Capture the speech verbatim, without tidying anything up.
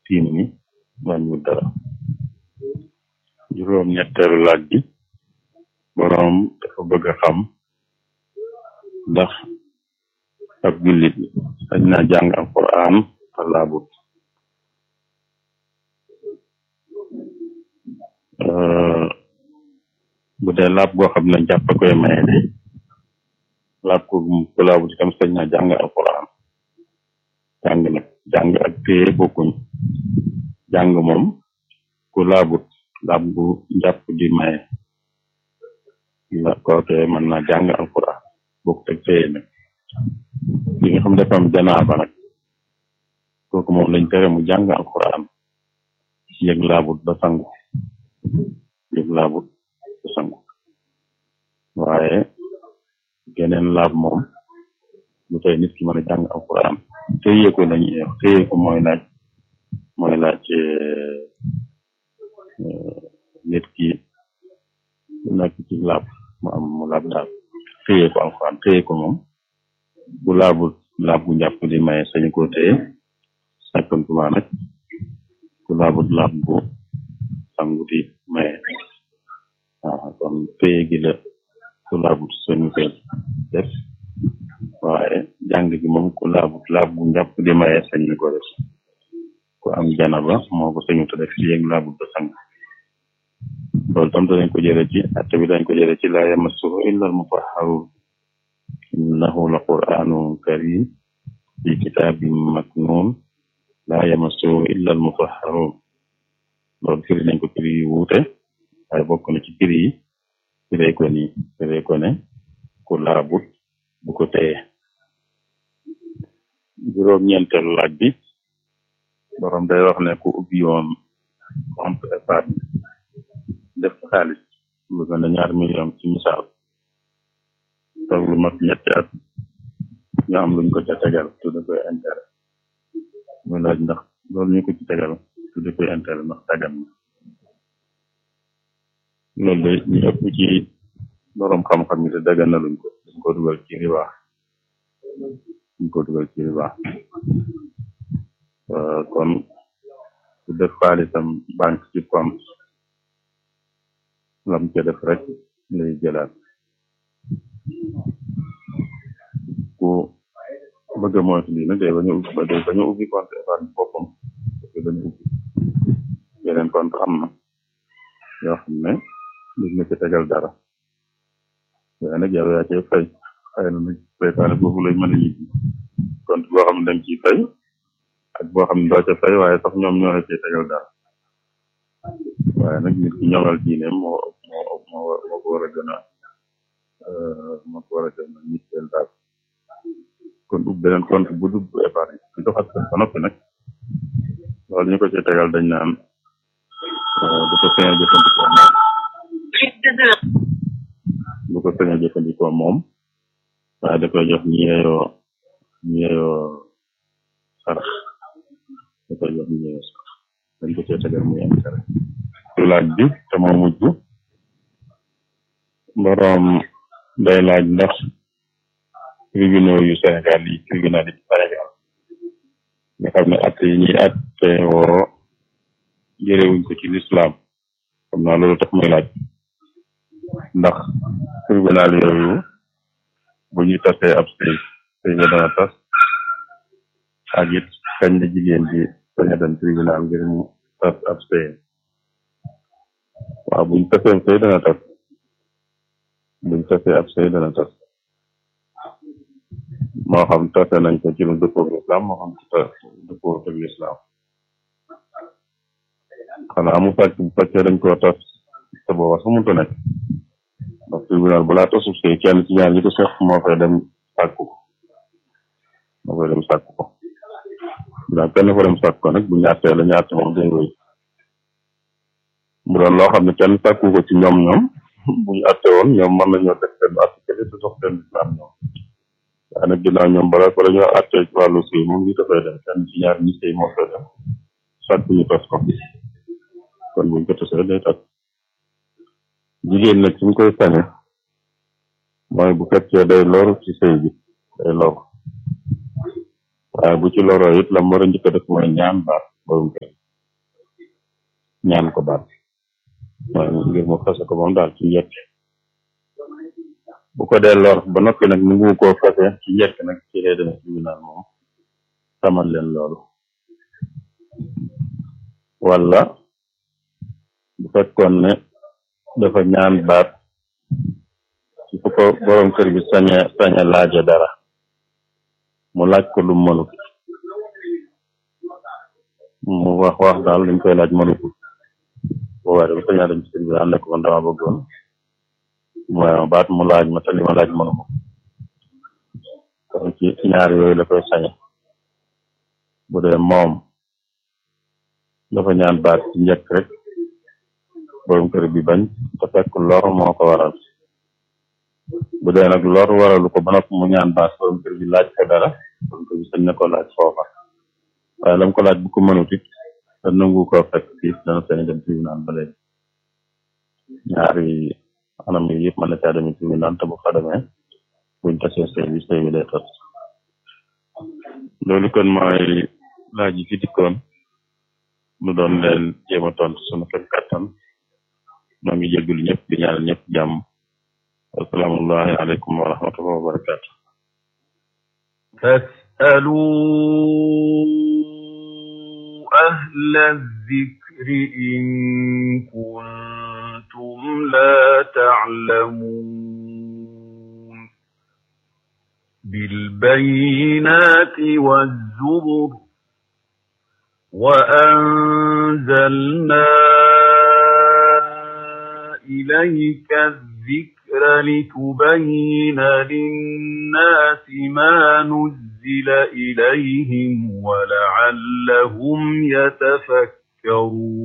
tiim ni wàññiwul dara. juróom ñetteelu laaj bi boroom dafa bëgg a xam ndax ab jullit sañ naa jàng alquran te laabut. bu dee laab goo xam ne jàpp koy maye de laab ko ku laabut itam sañ naa jàng alquran. jàng nag jàng ak téye bokkuñ. jàng moom ku laabut laab bu njàpp di maye la kooke mën naa jàng alquran bokkut ak téye nag. li nga xam dafa am janaaba nag kooku moom lañ tere mu jàng alquran yëg laabut ba sangu yëg laabut ba sangu waaye geneen laab moom lu tey nit ki mën a jàng alquran téye ko lañuy wax téye ko mooy laaj mooy laaj nit ki nekk ci laab mu am mu laab daal téye ko alquran téye ko moom bu laabut laab bu njàpp di maye sañu koo téye sakkantumaa nag ku laabut laab bu sangu di maye waaw kon téye gi la ku laabut sañu koy def waaye jàng gi moom ku laabut laab bu njàpp di maye sañu ko def ku am janaba moo ko sañu te def ci yéeg laabut ba sang loolu tam dañ ko jële ci atte bi dañ ko jële ci laa yamassuhu illa al mutahharun innahu la qur'anun karim fi kitabin maknun laa yamassuhu illa al mutahharun loolu firi nañ ko firi yu wuute waaye bokk na ci firi yi firee ko nii firee ko ne ku laabut bu ko téye. juróom ñeenteelu laaj bi borom day wax ne ku ubbi woon compte épargne def xaalis lu gën a ñaar million ci misaal toog lu mat ñetti at ñu am luñ ko ca tegal tudde koy intérêt muy laaj ndax loolu ñu ko ci tegal tudde koy intérêt ndax dagan na loolu de ñu ëpp ci borom xam-xam yi te dagan na luñ ko dañ ko dugal ci riba dañ ko dugal ci riba kon ku def xaalisam banque ci compte lam ca def rek lay jëlaat ku bëgg a moytu lii nag day bañ a ubbi ba day bañ a ubbi compte épargne boppam parce que dañu ubbi yeneen compte am na yoo xam ne duñ la ca tegal dara waaye nag yow yaa cay fay xëy na nag seytaane boobu lay mën a ñibbi compte boo xam ne dañ ciy fay ak boo xam ne doo ca fay waaye sax ñoom ñoo la cay tegal dara waaye nag nit ki ñoŋal diineem moo moo moo moo ko war a gën a moo ko war a gën a nit seen daal kon ub beneen compte bu dugg épargne di doxat ba noppi nag loolu ñu ko ci tegal dañ naan du ko sañ a jëfandikoo moom du ko sañ a jëfandikoo moom waaye da koy jox ñi yeyoo ñi yeyoo sarax da koy jox ñi yeyoo sarax dañ ko ci tegal muy intérêt laaj bi te moo mujj boroom day laaj ndax tribunaux yu Sénégal yi tribunal yi Sénégal nga xam ne atte yi ñuy atte woo jërewuñ ko ci lislaam xam naa loolu tax muy laaj ndax tribunal yooyu bu ñu tasee ab sëy sëy ba dana tas ak it kañ la jigéen bi sañ a dem tribunal ngir mu tas ab sëy waaw buñ tasee sëy dana tas buñ tasee ab sëy dana tas moo xam tase nañ ko ci lu dëppoo ak lislaam moo xam ci dëppoo ak lislaam xanaa mu fekk bu fekkee dañ koo tas te booba sax mënut a nekk ndax tribunal balaa tasu sëy kenn ci ñaar ñi ko seq moo fay dem sàkku ko moo fay dem sàkku ko ndax kenn fa dem sàkku ko nag bu ñaatee la ñaate moom day wéy mu doon loo xam ne kenn sàkku ko ci ñoom ñoom bu ñu atte woon ñoom mën nañoo def seen article te dox seen lislaam ñoom waaye nag ginnaaw ñoom bala bala ñoo attee ci wàllu sëy moom li dafay dem kenn ci ñaar ñi sëy moo fay dem sàkku ñu tas ko kon buñ ko tasee day tas jigéen nag suñ koy sañe mooy bu fekkee day loru ci sëy bi day loru waaye bu ci loroo it la war a njëkk a def mooy ñaan baat borom kër ñaan ko baat mooy ngir mu fase ko moom daal ci njëkk bu ko dee lor ba noppi nag mu ngi koo fase ci njëkk nag ci lay dem tribunal moom tamal leen loolu wala bu fekkoon ne dafa ñaan baat ci fu ko borom kër bi sañe sañe laaje dara mu laaj ko lu mënut mu wax wax daal liñ koy laaj mënut boobaa dafa sañaa dem ci tribunal ne ko man dama bëggoon mooy baat mu laaj ma te li ma laaj mënu ma kon ci ñaar yooyu la koy sañe bu dee moom dafa ñaan baat ci njëkk rek borom kër bi bañ te fekk lor moo ko waral bu dee nag lor waralu ko ba noppi mu ñaan baat borom kër bi laaj ko dara borom kër bi sañ na ko laaj foofa waaye lam ko laaj bu ko mënut it te nangu koo fekk fii dana sañ dem tribunal ba léegi ñaari anam yi yëpp mën na caa demee tribunal te bu fa demee buñ tasee sëy bi sëy bi day tas loolu kon mooy laaj yi fi dikkoon nu doon leen jéem a tontu sunu kem kattan noo ngi jéggulu ñëpp di ñaanal ñëpp jàmm assalaamu aleykum wa rahmatullahi wa barakaatu fas'alu ahla dhikri in kuntum la ta'lamun bil bayyinati waz zubur وأنزلنا إليك الذكر لتبين للناس ما نزل إليهم ولعلهم يتفكرون